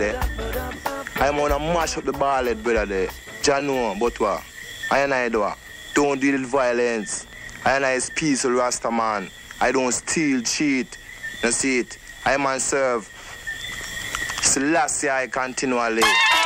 I'm gonna mash up the ball head, brother there. Jano, but what? I do. Don't deal with violence. I is peaceful Rasta man. I don't steal, cheat. You see it? I man serve Selassie I continually.